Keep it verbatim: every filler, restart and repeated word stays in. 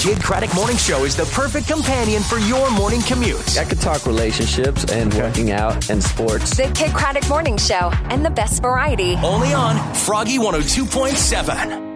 Kidd Kraddick Morning Show is the perfect companion for your morning commute. I could talk relationships and okay. working out and sports. The Kidd Kraddick Morning Show and the best variety. Only on Froggy one oh two point seven.